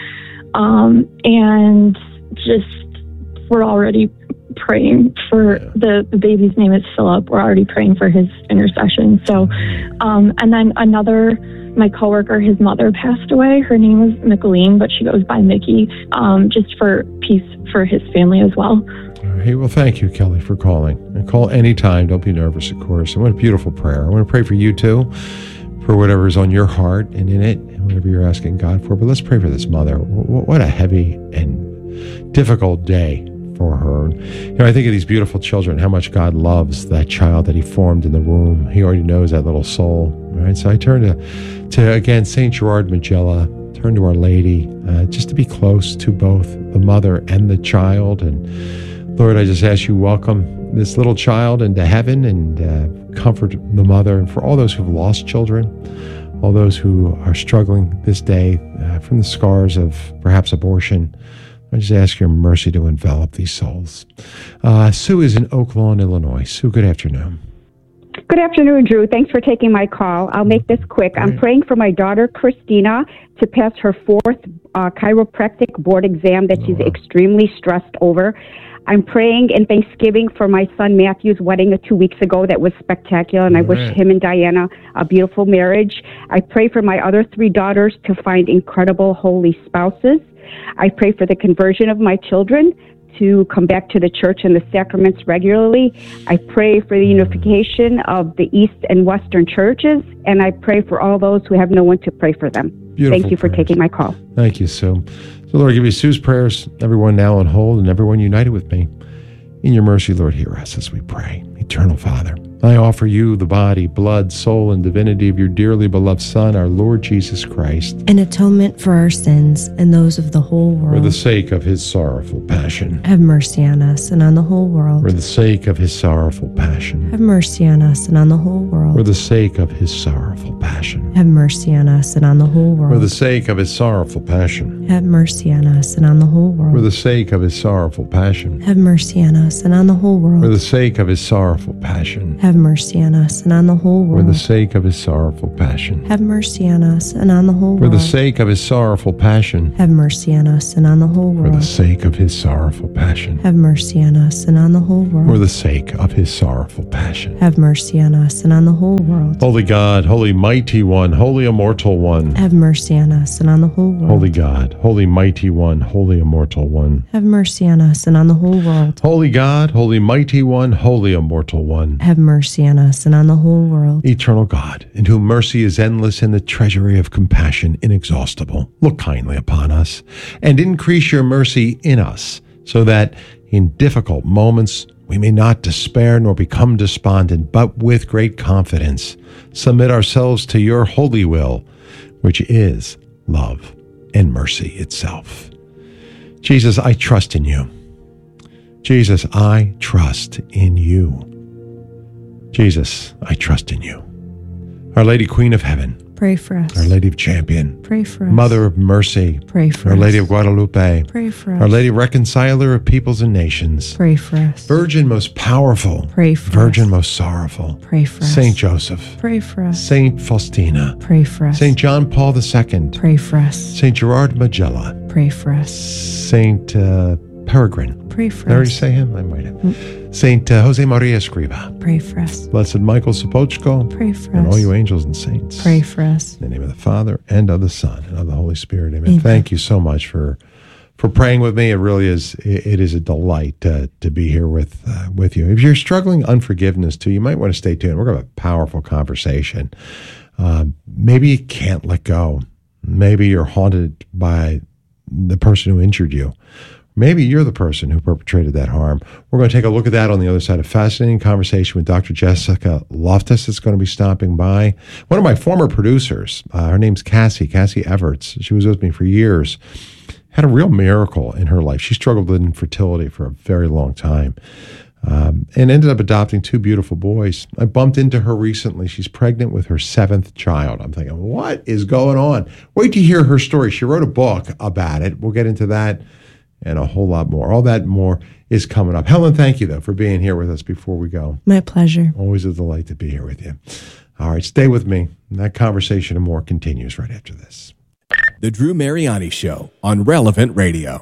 um, and just we're already praying for the, the baby's name is Philip. We're already praying for his intercession. So, um, and then another, my coworker, his mother passed away. Her name is Micheline, but she goes by Mickey, um, just for peace for his family as well. Hey, well, thank you, Kelly, for calling. And call anytime. Don't be nervous, of course. And what a beautiful prayer. I want to pray for you, too, for whatever is on your heart and in it, and whatever you're asking God for. But let's pray for this mother. What a heavy and difficult day for her. You know, I think of these beautiful children, how much God loves that child that he formed in the womb. He already knows that little soul, right? So I turn to, to again, Saint Gerard Magella, turn to Our Lady, uh, just to be close to both the mother and the child. And Lord, I just ask you, welcome this little child into heaven, and uh, comfort the mother. And for all those who've lost children, all those who are struggling this day uh, from the scars of perhaps abortion, I just ask your mercy to envelop these souls. Uh, Sue is in Oak Lawn, Illinois. Sue, good afternoon. Good afternoon, Drew. Thanks for taking my call. I'll make this quick. I'm praying for my daughter, Christina, to pass her fourth uh, chiropractic board exam that she's extremely stressed over. I'm praying in Thanksgiving for my son Matthew's wedding two weeks ago. That was spectacular, and I wish him and Diana a beautiful marriage. I pray for my other three daughters to find incredible holy spouses. I pray for the conversion of my children, to come back to the church and the sacraments regularly. I pray for the unification of the East and Western churches, and I pray for all those who have no one to pray for them. Beautiful Thank you for prayers. taking my call. Thank you, Sue. So, Lord, I give you Sue's prayers, everyone now on hold, and everyone united with me. In your mercy, Lord, hear us as we pray. Eternal Father, I offer you the body, blood, soul, and divinity of your dearly beloved Son, our Lord Jesus Christ, an atonement for our sins and those of the whole world. for the sake of his sorrowful passion. Have mercy on us and on the whole world. For the sake of his sorrowful passion. Have mercy on us and on the whole world. For the sake of his sorrowful passion. Have mercy on us and on the whole world. For the sake of his sorrowful passion. Have mercy on us and on the whole world. For the sake of his sorrowful passion. Have mercy on us and on the whole world. For the sake of his sorrowful passion. Have mercy on us and on the whole For world. the sake of his sorrowful passion. Have mercy on us and on the whole For world. the sake of his sorrowful passion. Have mercy on us and on the whole For world. the sake of his sorrowful passion. Have mercy on us and on the whole For world. the sake of his sorrowful passion. Have mercy on us and on the whole world. Holy God, holy mighty one, holy immortal one. Have mercy on us and on the whole world. Holy God, holy mighty one, holy immortal one. Have mercy on us and on the whole world. Holy God, holy mighty one, holy immortal one. Have mercy on us and on the whole world. Eternal God, in whom mercy is endless and the treasury of compassion inexhaustible, look kindly upon us and increase your mercy in us, so that in difficult moments we may not despair nor become despondent, but with great confidence submit ourselves to your holy will, which is love and mercy itself. Jesus, I trust in you. Jesus, I trust in you. Jesus, I trust in you. Our Lady Queen of Heaven, Pray for us. Our Lady of Champion, Pray for us. Mother of Mercy, Pray for Our us. Lady of Guadalupe, Pray for us. Our Lady Reconciler of Peoples and Nations, Pray for us. Virgin most powerful, Pray for Virgin us. most sorrowful, Pray for us. Saint Joseph, Pray for us. Saint Faustina, Pray for us. Saint John Paul the Second, Pray for us. Saint Gerard Magella, Pray for us. Saint uh, Peregrine. Pray for Did I already us. say him? I might have. Saint uh, Jose Maria Escriva. Pray for us. Blessed Michael Sapochko. Pray for and us. all you angels and saints. Pray for us. In the name of the Father, and of the Son, and of the Holy Spirit. Amen. Amen. Thank you so much for for praying with me. It really is, it, it is a delight uh, to be here with uh, with you. If you're struggling unforgiveness too, you might want to stay tuned. We're going to have a powerful conversation. Um, maybe you can't let go. Maybe you're haunted by the person who injured you. Maybe you're the person who perpetrated that harm. We're going to take a look at that on the other side. A fascinating conversation with Doctor Jessica Loftus that's going to be stopping by. One of my former producers, uh, her name's Cassie, Cassie Everts. She was with me for years. Had a real miracle in her life. She struggled with infertility for a very long time um, and ended up adopting two beautiful boys. I bumped into her recently. She's pregnant with her seventh child. I'm thinking, what is going on? Wait to hear her story. She wrote a book about it. We'll get into that and a whole lot more. All that and more is coming up. Helen, thank you, though, for being here with us before we go. My pleasure. Always a delight to be here with you. All right, stay with me. That conversation and more continues right after this. The Drew Mariani Show on Relevant Radio.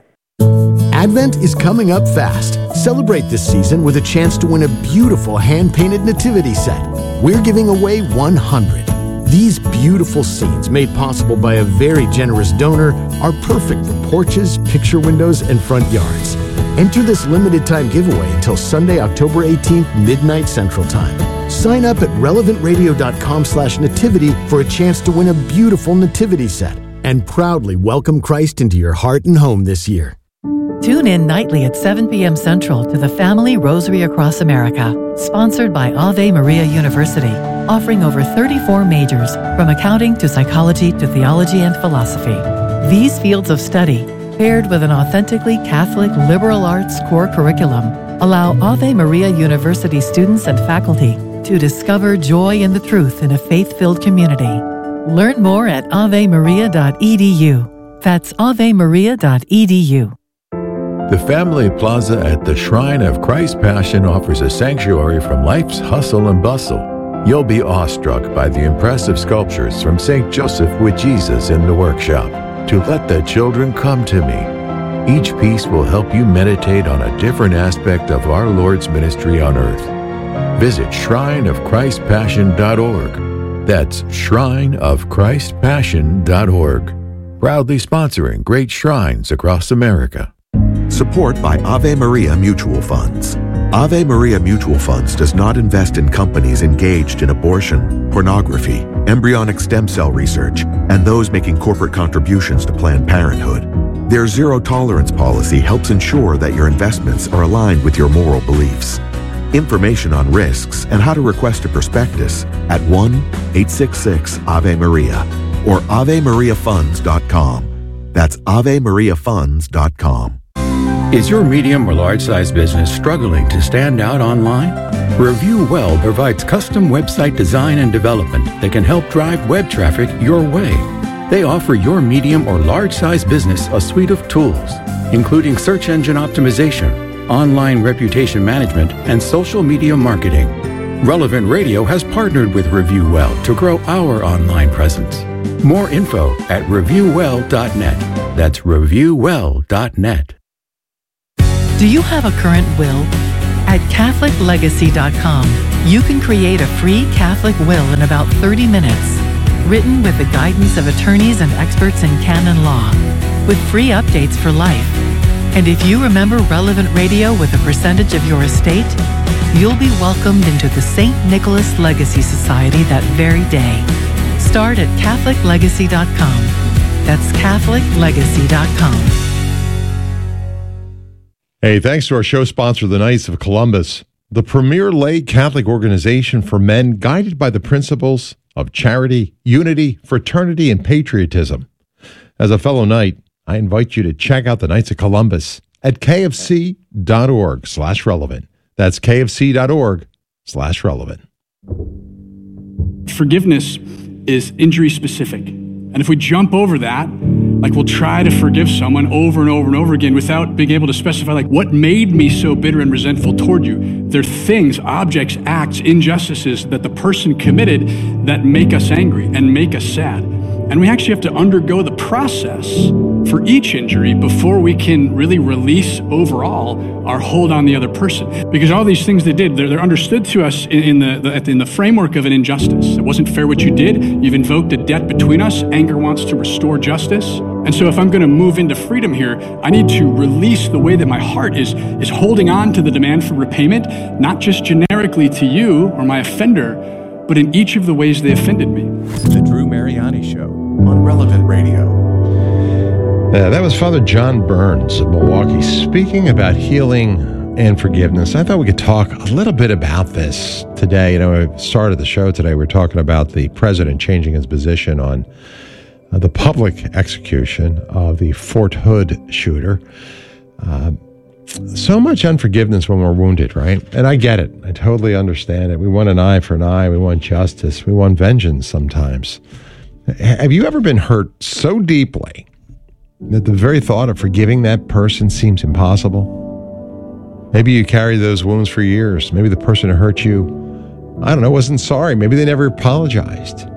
Advent is coming up fast. Celebrate this season with a chance to win a beautiful hand-painted nativity set. We're giving away one hundred. These beautiful scenes, made possible by a very generous donor, are perfect for porches, picture windows, and front yards. Enter this limited-time giveaway until Sunday, October eighteenth, midnight Central Time. Sign up at relevant radio dot com slash nativity for a chance to win a beautiful nativity set and proudly welcome Christ into your heart and home this year. Tune in nightly at seven p.m. Central to the Family Rosary Across America, sponsored by Ave Maria University, offering over thirty-four majors, from accounting to psychology to theology and philosophy. These fields of study, paired with an authentically Catholic liberal arts core curriculum, allow Ave Maria University students and faculty to discover joy in the truth in a faith-filled community. Learn more at ave maria dot e d u. That's ave maria dot e d u. The Family Plaza at the Shrine of Christ's Passion offers a sanctuary from life's hustle and bustle. You'll be awestruck by the impressive sculptures from Saint Joseph with Jesus in the workshop, To Let the Children Come to Me. Each piece will help you meditate on a different aspect of our Lord's ministry on earth. Visit shrine of christ passion dot org. That's shrine of christ passion dot org. Proudly sponsoring great shrines across America. Support by Ave Maria Mutual Funds. Ave Maria Mutual Funds does not invest in companies engaged in abortion, pornography, embryonic stem cell research, and those making corporate contributions to Planned Parenthood. Their zero tolerance policy helps ensure that your investments are aligned with your moral beliefs. Information on risks and how to request a prospectus at one eight six six Ave Maria or ave maria funds dot com. That's ave maria funds dot com. Is your medium or large size business struggling to stand out online? Review Well provides custom website design and development that can help drive web traffic your way. They offer your medium or large size business a suite of tools, including search engine optimization, online reputation management, and social media marketing. Relevant Radio has partnered with Review Well to grow our online presence. More info at review well dot net. That's review well dot net. Do you have a current will? At catholic legacy dot com, you can create a free Catholic will in about thirty minutes, written with the guidance of attorneys and experts in canon law, with free updates for life. And if you remember Relevant Radio with a percentage of your estate, you'll be welcomed into the Saint Nicholas Legacy Society that very day. Start at catholic legacy dot com. That's catholic legacy dot com. Hey, thanks to our show sponsor, the Knights of Columbus, the premier lay Catholic organization for men guided by the principles of charity, unity, fraternity, and patriotism. As a fellow Knight, I invite you to check out the Knights of Columbus at kfc.org slash relevant. That's kfc.org slash relevant. Forgiveness is injury specific. And if we jump over that, like we'll try to forgive someone over and over and over again without being able to specify, like, what made me so bitter and resentful toward you? There are things, objects, acts, injustices that the person committed that make us angry and make us sad. And we actually have to undergo the process for each injury before we can really release overall our hold on the other person. Because all these things they did, they're, they're understood to us in, in, the, the, in the framework of an injustice. It wasn't fair what you did. You've invoked a debt between us. Anger wants to restore justice. And so if I'm going to move into freedom here, I need to release the way that my heart is, is holding on to the demand for repayment, not just generically to you or my offender, but in each of the ways they offended me. The Drew Mariani Show on Relevant Radio. Uh, that was Father John Burns of Milwaukee speaking about healing and forgiveness. I thought we could talk a little bit about this today. You know, I started the show today. We're talking about the president changing his position on uh, the public execution of the Fort Hood shooter. Uh, so much unforgiveness when we're wounded, right? And I get it. I totally understand it. We want an eye for an eye. We want justice. We want vengeance sometimes. Have you ever been hurt so deeply that the very thought of forgiving that person seems impossible? Maybe you carry those wounds for years. Maybe the person who hurt you, I don't know, wasn't sorry. Maybe they never apologized.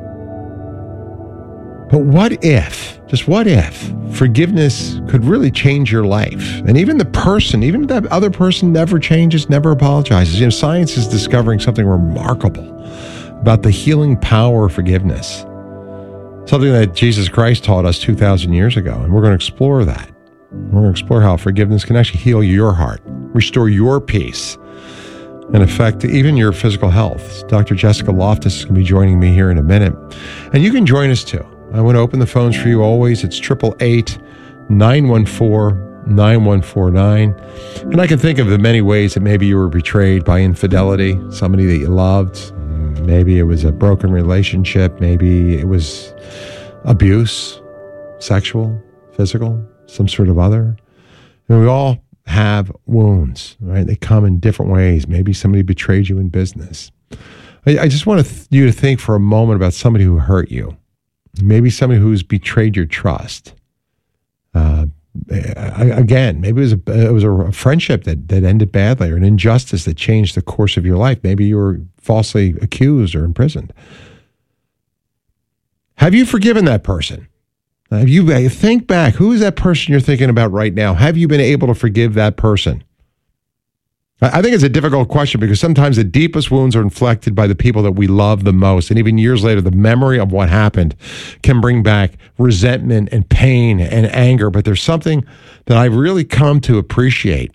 But what if, just what if, forgiveness could really change your life? And even the person, even if that other person never changes, never apologizes. You know, science is discovering something remarkable about the healing power of forgiveness. Something that Jesus Christ taught us two thousand years ago. And we're going to explore that. We're going to explore how forgiveness can actually heal your heart, restore your peace, and affect even your physical health. Doctor Jessica Loftus is going to be joining me here in a minute. And you can join us too. I want to open the phones for you always. It's eight eight eight, nine one four, nine one four nine. And I can think of the many ways that maybe you were betrayed by infidelity, somebody that you loved. Maybe it was a broken relationship. Maybe it was abuse, sexual, physical, some sort of other. And we all have wounds, right? They come in different ways. Maybe somebody betrayed you in business. I, I just want to th- you to think for a moment about somebody who hurt you. Maybe somebody who's betrayed your trust. Uh, again, maybe it was a, it was a friendship that, that ended badly, or an injustice that changed the course of your life. Maybe you were falsely accused or imprisoned. Have you forgiven that person? Have you think back? Who is that person you're thinking about right now? Have you been able to forgive that person? I think it's a difficult question because sometimes the deepest wounds are inflicted by the people that we love the most. And even years later, the memory of what happened can bring back resentment and pain and anger. But there's something that I've really come to appreciate.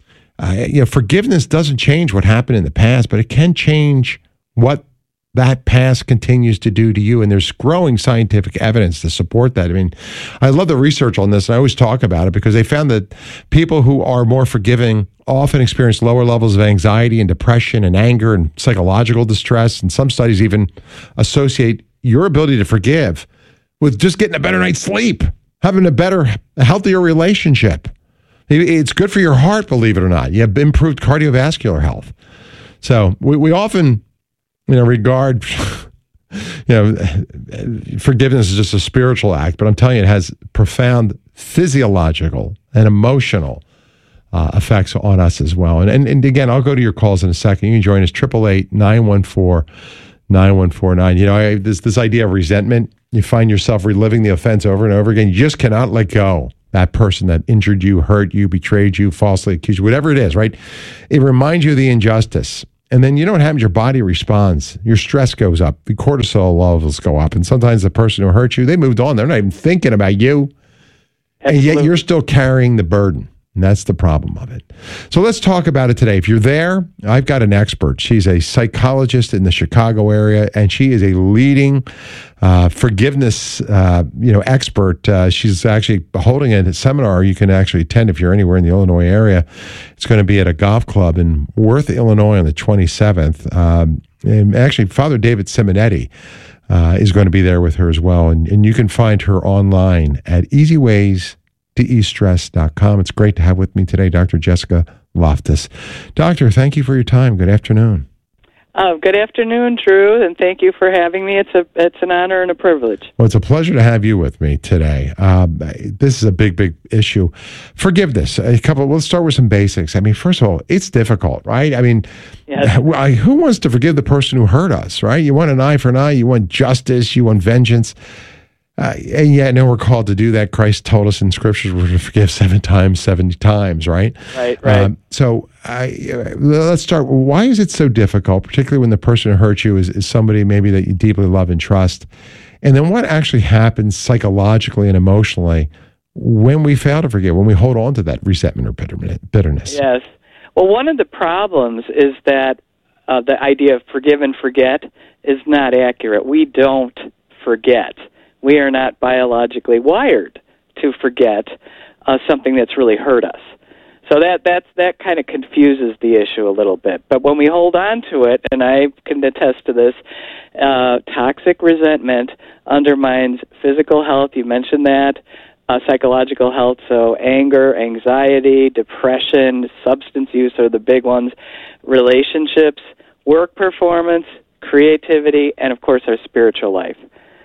Uh, you know, forgiveness doesn't change what happened in the past, but it can change what that past continues to do to you. And there's growing scientific evidence to support that. I mean, I love the research on this, and I always talk about it because they found that people who are more forgiving often experience lower levels of anxiety and depression and anger and psychological distress. And some studies even associate your ability to forgive with just getting a better night's sleep, having a better, a healthier relationship. It's good for your heart, believe it or not. You have improved cardiovascular health. So we, we often, you know, regard, you know, forgiveness is just a spiritual act, but I'm telling you, it has profound physiological and emotional uh, effects on us as well. And, and and again, I'll go to your calls in a second. You can join us, eight eight eight, nine one four, nine one four nine. You know, I, this this idea of resentment, you find yourself reliving the offense over and over again. You just cannot let go. That person that injured you, hurt you, betrayed you, falsely accused you, whatever it is, right? It reminds you of the injustice. And then you know what happens? Your body responds. Your stress goes up. The cortisol levels go up. And sometimes the person who hurt you, they moved on. They're not even thinking about you. Absolutely. And yet you're still carrying the burden. And that's the problem of it. So let's talk about it today. If you're there, I've got an expert. She's a psychologist in the Chicago area, and she is a leading uh, forgiveness uh, you know, expert. Uh, she's actually holding a seminar you can actually attend if you're anywhere in the Illinois area. It's going to be at a golf club in Worth, Illinois on the twenty-seventh. Um, and actually, Father David Simonetti uh, is going to be there with her as well. And, and you can find her online at easy ways to ease stress dot com. It's great to have with me today Doctor Jessica Loftus. Doctor, thank you for your time. Good afternoon. Uh, good afternoon, Drew, and thank you for having me. It's a it's an honor and a privilege. Well, it's a pleasure to have you with me today. Um, this is a big, big issue. Forgiveness. A couple. Let's start with some basics. I mean, first of all, it's difficult, right? I mean, yes. Who wants to forgive the person who hurt us, right? You want an eye for an eye. You want justice. You want vengeance. Uh, and yet, no, we're called to do that. Christ told us in Scriptures we're to forgive seven times, seventy times, right? Right, right. Um, so I, uh, let's start. Why is it so difficult, particularly when the person who hurt you is, is somebody maybe that you deeply love and trust? And then what actually happens psychologically and emotionally when we fail to forgive, when we hold on to that resentment or bitterness? Yes. Well, one of the problems is that uh, the idea of forgive and forget is not accurate. We don't forget. We are not biologically wired to forget uh, something that's really hurt us. So that that's, that kind of confuses the issue a little bit. But when we hold on to it, and I can attest to this, uh, toxic resentment undermines physical health. You mentioned that. Uh, psychological health, so anger, anxiety, depression, substance use are the big ones, relationships, work performance, creativity, and, of course, our spiritual life.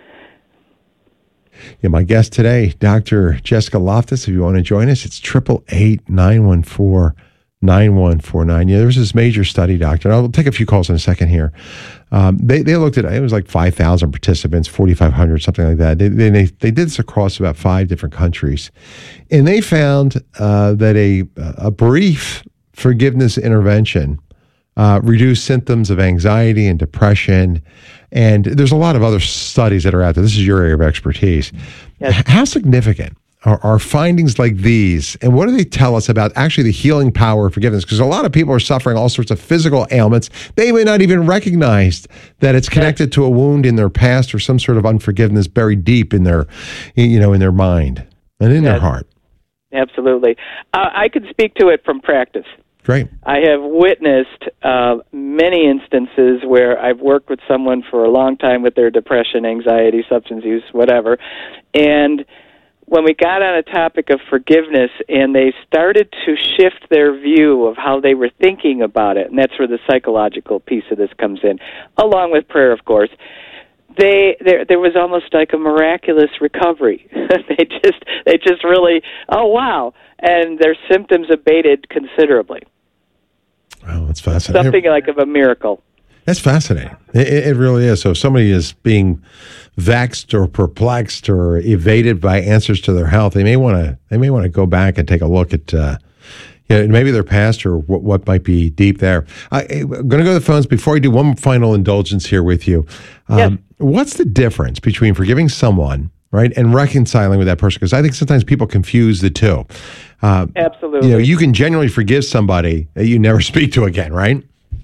Yeah, my guest today, Doctor Jessica Loftus. If you want to join us, it's eight eight eight, nine one four, nine one four nine. Yeah, there was this major study, Doctor, and I'll take a few calls in a second here. Um, they they looked at, it was like five thousand participants, forty-five hundred, something like that. They, they, they did this across about five different countries. And they found uh, that a, a brief forgiveness intervention uh, reduced symptoms of anxiety and depression. And there's a lot of other studies that are out there. This is your area of expertise. Yes. How significant are, are findings like these? And what do they tell us about actually the healing power of forgiveness? Because a lot of people are suffering all sorts of physical ailments. They may not even recognize that it's connected to a wound in their past or some sort of unforgiveness buried deep in their, you know, in their mind and in yes. their heart. Absolutely. Uh, I could speak to it from practice. Great. I have witnessed uh, many instances where I've worked with someone for a long time with their depression, anxiety, substance use, whatever, and when we got on a topic of forgiveness and they started to shift their view of how they were thinking about it, and that's where the psychological piece of this comes in, along with prayer, of course, They there there was almost like a miraculous recovery. they just they just really, oh wow, and their symptoms abated considerably. Wow, that's fascinating. Something like of a miracle. That's fascinating. It, it really is. So if somebody is being vexed or perplexed or evaded by answers to their health, they may want to they may want to go back and take a look at uh, you know, maybe their past or what, what might be deep there. I, I'm going to go to the phones. Before I do, one final indulgence here with you. Um, yes. What's the difference between forgiving someone, right, and reconciling with that person? Because I think sometimes people confuse the two. Uh, Absolutely. You know, you can genuinely forgive somebody that you never speak to again, right?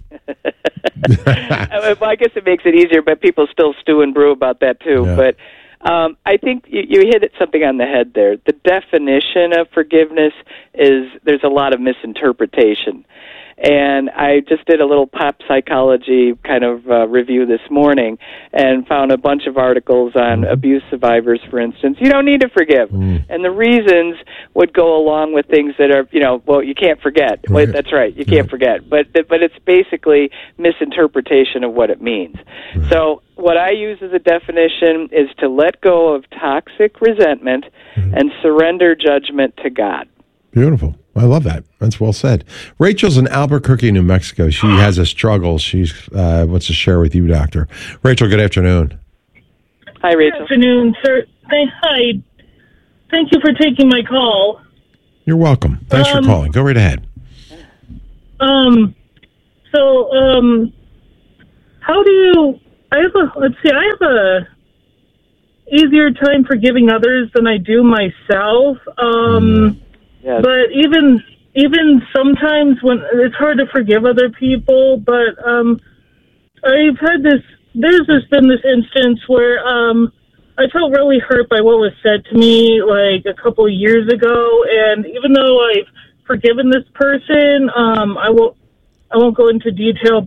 Well, I guess it makes it easier, but people still stew and brew about that too. Yeah. But um, I think you, you hit something on the head there. The definition of forgiveness is there's a lot of misinterpretation. And I just did a little pop psychology kind of uh, review this morning and found a bunch of articles on mm. abuse survivors, for instance. You don't need to forgive. Mm. And the reasons would go along with things that are, you know, well, you can't forget. Right. Wait, that's right, you can't yeah. forget. But but it's basically misinterpretation of what it means. Right. So what I use as a definition is to let go of toxic resentment mm. and surrender judgment to God. Beautiful. I love that. That's well said. Rachel's in Albuquerque, New Mexico. She has a struggle. She uh, wants to share with you, Doctor. Rachel, good afternoon. Hi, Rachel. Good afternoon, sir. Thank, hi. Thank you for taking my call. You're welcome. Thanks um, for calling. Go right ahead. Um. So, um, how do you? I have a. Let's see. I have a easier time forgiving others than I do myself. Um. Mm. Yes. But even even sometimes when it's hard to forgive other people, but um, I've had this. There's just been this instance where um, I felt really hurt by what was said to me like a couple of years ago, and even though I've forgiven this person, um, I won't I won't go into detail.